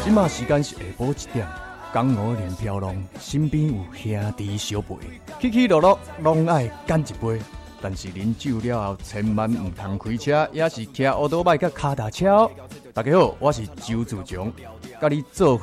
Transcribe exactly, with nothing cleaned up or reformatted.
即马时间是下晡一点，江湖人飘浪，身边有兄弟相陪，起起落落拢爱干一杯。但是啉酒了后，千万唔通开车，也是骑乌多摆甲脚踏车哦。大家好，我是周自强，甲你做伙